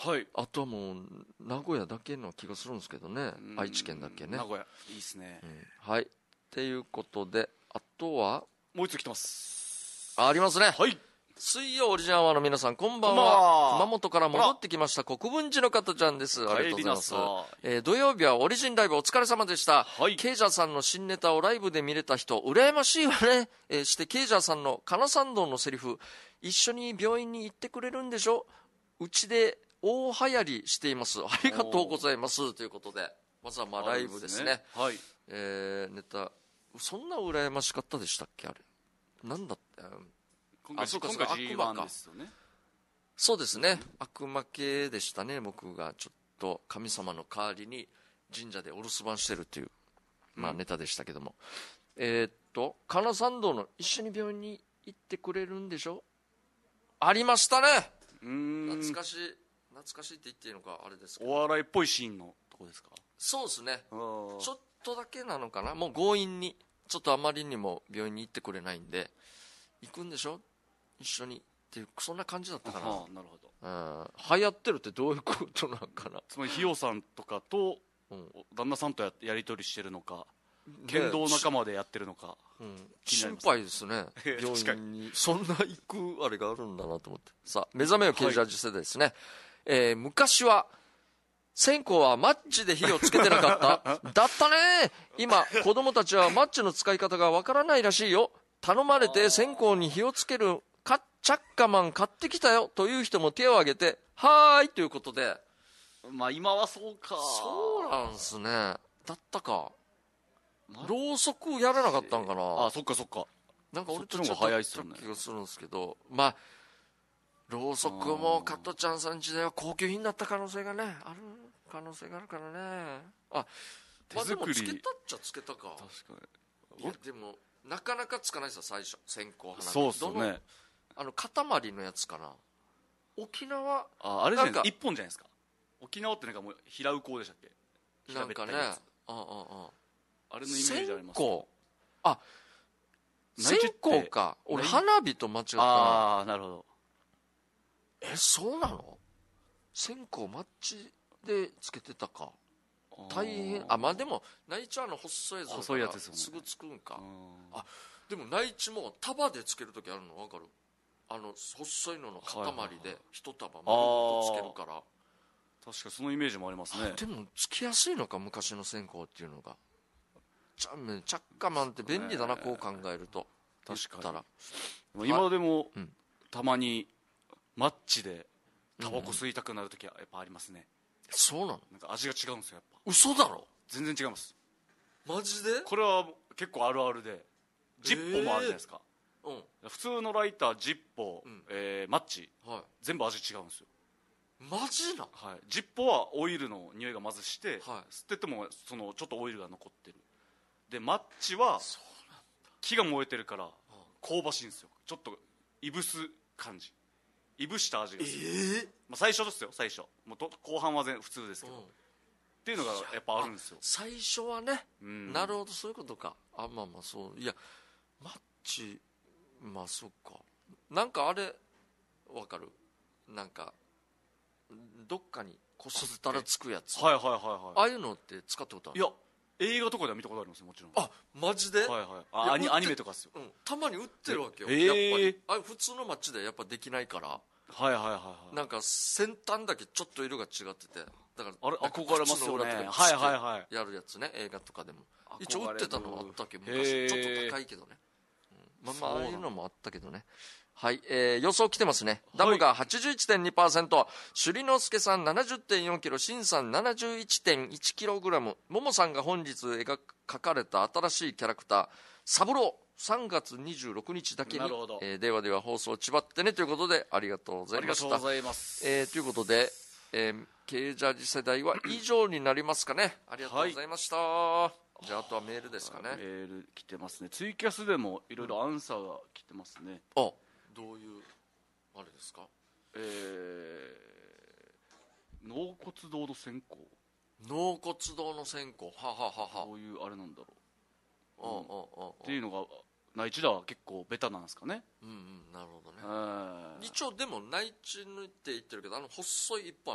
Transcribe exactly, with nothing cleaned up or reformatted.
はい。 あとはもう名古屋だけの気がするんですけどね。愛知県だけね。 名古屋いいですね、 うん、はい。っていうことで、あとはもう一つ来てます。 ありますね。 はい。 水曜オリジナルアワーの皆さん、こんばんは。 こんばんは。 熊本から戻ってきました国分寺の方ちゃんです。ありがとうございます。えー、土曜日はオリジンライブお疲れ様でした。はい。ケイジャーさんの新ネタをライブで見れた人、羨ましいわね。えー、してケイジャーさんのカナサンドのセリフ、一緒に病院に行ってくれるんでしょ。うちで大流行りしています。ありがとうございます。ということで、まずはまあライブですね。ですね、はい。えー、ネタ、そんな羨ましかったでしたっけ、あれ。なんだって。 今回、今回 ジーワン ですよね。 そうですね、悪魔系でしたね。僕がちょっと神様の代わりに神社でお留守番してるという、まあ、ネタでしたけども、うん、えー、っとカナサンドの一緒に病院に行ってくれるんでしょ。ありましたね。うーん、懐かしい懐かしいって言っていいのかあれですけど、 お笑いっぽいシーンのとこですか。 そうですね、ちょっとだけなのかな。もう強引にちょっとあまりにも病院に行ってくれないんで、行くんでしょ一緒にっていう、そんな感じだったかな。 ああ、なるほど。 うん、流行ってるってどういうことなんかな。 つまりひよさんとかと、うん、旦那さんと や, やり取りしてるのか、剣道仲間でやってるのか、うん、 心配ですね病院にそんな行くあれがあるんだなと思って。さあ、目覚めよケージャージ世代ですね、はい。えー、昔は線香はマッチで火をつけてなかっただったね。今子供たちはマッチの使い方がわからないらしいよ。頼まれて線香に火をつけるかチャッカマン買ってきたよという人も手を挙げてはーいということで、 まあ今はそうか。 そうなんすね。だったか。ろうそくやらなかったんかな。 あ、そっかそっか。 なんか俺とちょっと早い気がするんですけど、まあろうそくも加トちゃんさん時代は高級品だった可能性がねある可能性があるからね。あ、まあでもつけたっちゃつけたか。 確かに。 いやでもなかなかつかないですよ最初、線香花火。 そうっすね。 あの塊のやつかな。沖縄、 ああれじゃないですか、一本じゃないですか。沖縄ってなんかもう平うこうでしたっけ。 なんかね、ああああれのイメージあります。 線香、あ、線香か。俺花火と間違ったな。 ああ、なるほど。 え、そうなの。線香マッチでつけてたか。大変。あ、まあでも内地はあの細いやつだからすぐつくんか。あ、でも内地も束でつけるときあるの分かる。あの細いのの塊で一束丸ごとつけるから。 確かそのイメージもありますね。 でもつきやすいのか昔の線香っていうのが。チャッチャッカマンって便利だな、こう考えると。 確かに今でも、うん、たまにマッチでタバコ吸いたくなるときはやっぱありますね。 そうなの。 なんか味が違うんですよやっぱ。 嘘だろ。 全然違います。 マジで。 これは結構あるあるで、ジッポもあるじゃないですか、えーうん、普通のライター、ジッポ、うん、えー、マッチ、はい、全部味違うんですよ。 マジな。 はい。ジッポはオイルの匂いがまずして、はい、吸っててもそのちょっとオイルが残ってる。でマッチは木が燃えてるから香ばしいんですよ。ちょっといぶす感じ、いぶした味がする。えーまあ、最初ですよ最初。もうと後半は全普通ですけど、うん、っていうのがやっぱあるんですよ最初はね、うん、なるほどそういうことか。あ、まあまあそう。いやマッチ、まあそっか。なんかあれわかる。なんかどっかにこすったらつくやつ。 はいはいはいはい。 ああいうのって使ったことある。 いや映画とかでは見たことありますよもちろん。 あ、マジで。 はいはい。あ、アニ、アニメとかっすよ、 うん、たまに売ってるわけよ、 えー、 やっぱりあれ普通のマッチでやっぱできないから。 はいはいはいはい。 なんか先端だけちょっと色が違ってて、だからあれ憧れますよね。はいはいはい。 やるやつね、映画とかでも一応売ってたのはあったけど昔。ちょっと高いけどね、うん、まあまあああいうのもあったけどね。はい、えー、予想来てますね。ダムが はちじゅういちてんにパーセント、首里之助さん ななじゅってんよんキロ、シンさん ななじゅういちてんいちキログラム、ももさんが本日描かれた新しいキャラクターサブローさんがつにじゅうろくにちだけに、えー、ではでは放送ちばってねということでありがとうございました。ありがとうございます、えー、ということで、えー、ケージャージ世代は以上になりますかね。ありがとうございました、はい、じゃああとはメールですかね。 メール来てますね。ツイキャスでもいろいろアンサーが来てますね、 うん、あ、どういうあれですか。 えー、納骨堂の線香。 納骨堂の線香、はははは。 どういうあれなんだろう、 うん、ああああっていうのが内地では結構ベタなんですかね。 うんうん、なるほどね。一応でも内地って言ってるけど、あの細い一本